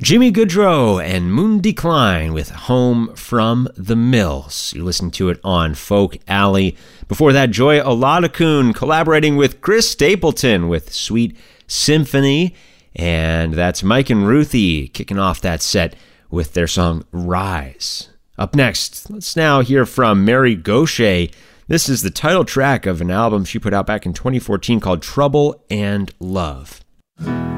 Jimmy Goodrow and Moon Decline with Home from the Mills. You're listening to it on Folk Alley. Before that, Joy Oladokun collaborating with Chris Stapleton with Sweet Symphony. And that's Mike and Ruthie kicking off that set with their song Rise. Up next, let's now hear from Mary Gauthier. This is the title track of an album she put out back in 2014 called Trouble and Love.